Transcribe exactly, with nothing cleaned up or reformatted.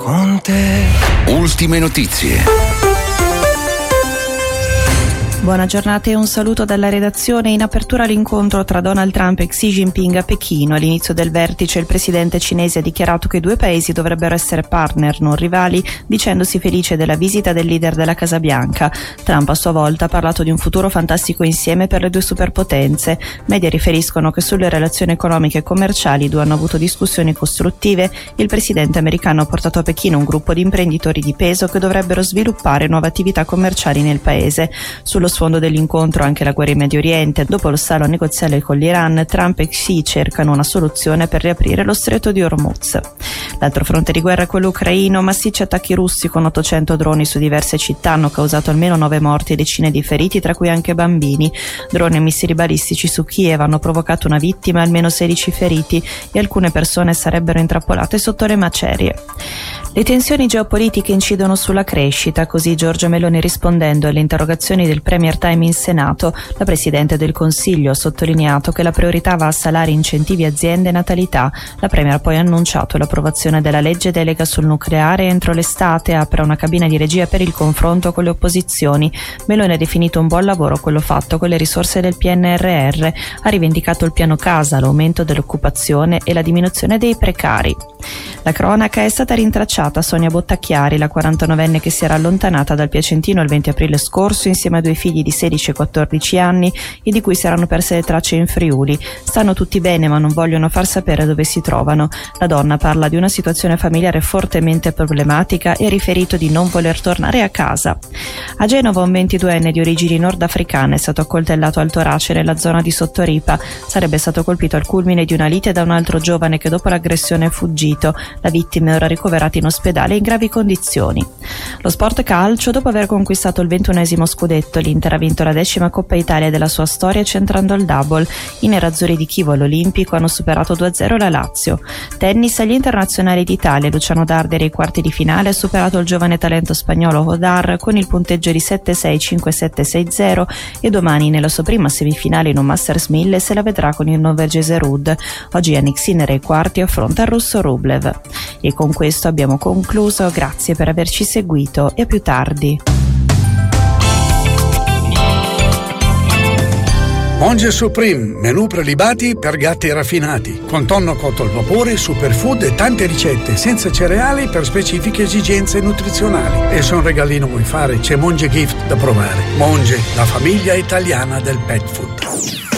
con te. Ultime notizie. Buona giornata e un saluto dalla redazione. In apertura l'incontro tra Donald Trump e Xi Jinping a Pechino. All'inizio del vertice il presidente cinese ha dichiarato che i due paesi dovrebbero essere partner, non rivali, dicendosi felice della visita del leader della Casa Bianca. Trump a sua volta ha parlato di un futuro fantastico insieme per le due superpotenze. Media riferiscono che sulle relazioni economiche e commerciali i due hanno avuto discussioni costruttive. Il presidente americano ha portato a Pechino un gruppo di imprenditori di peso che dovrebbero sviluppare nuove attività commerciali nel paese. Sullo sfondo dell'incontro anche la guerra in Medio Oriente. Dopo lo stallo negoziale con l'Iran, Trump e Xi cercano una soluzione per riaprire lo stretto di Hormuz. L'altro fronte di guerra è quello ucraino. Massicci attacchi russi con ottocento droni su diverse città hanno causato almeno nove morti e decine di feriti, tra cui anche bambini. Droni e missili balistici su Kiev hanno provocato una vittima e almeno sedici feriti, e alcune persone sarebbero intrappolate sotto le macerie. Le tensioni geopolitiche incidono sulla crescita, così Giorgia Meloni, rispondendo alle interrogazioni del Premier Time in Senato. La Presidente del Consiglio ha sottolineato che la priorità va a salari, incentivi, aziende e natalità. La Premier ha poi annunciato l'approvazione della legge delega sul nucleare entro l'estate. Apre una cabina di regia per il confronto con le opposizioni. Meloni ha definito un buon lavoro quello fatto con le risorse del P N R R. Ha rivendicato il piano casa, l'aumento dell'occupazione e la diminuzione dei precari. La cronaca: è stata rintracciata Sonia Bottacchiari, la quarantanovenne che si era allontanata dal Piacentino il venti aprile scorso insieme a due figli di sedici e quattordici anni e di cui si erano perse le tracce in Friuli. Stanno tutti bene ma non vogliono far sapere dove si trovano. La donna parla di una situazione familiare fortemente problematica e ha riferito di non voler tornare a casa. A Genova un ventiduenne di origini nordafricane è stato accoltellato al torace nella zona di Sottoripa. Sarebbe stato colpito al culmine di una lite da un altro giovane che dopo l'aggressione è fuggito. La vittima è ora ricoverata in ospedale in gravi condizioni. Lo sport calcio: dopo aver conquistato il ventunesimo scudetto, l'Inter ha vinto la decima Coppa Italia della sua storia centrando il double. I nerazzurri di Chievo all'Olimpico hanno superato due a zero la Lazio. Tennis: agli internazionali d'Italia, Luciano Darderi ai quarti di finale ha superato il giovane talento spagnolo Hodar con il punteggio di sette sei cinque sette sei zero e domani nella sua prima semifinale in un Masters mille se la vedrà con il norvegese Ruud. Oggi Yannick Sinner ai quarti affronta il russo Rublev. E con questo abbiamo concluso. Grazie per averci seguito e a più tardi. Monge Supreme, menù prelibati per gatti raffinati, con tonno cotto al vapore, superfood e tante ricette senza cereali per specifiche esigenze nutrizionali. E se un regalino vuoi fare, c'è Monge Gift da provare. Monge, la famiglia italiana del pet food.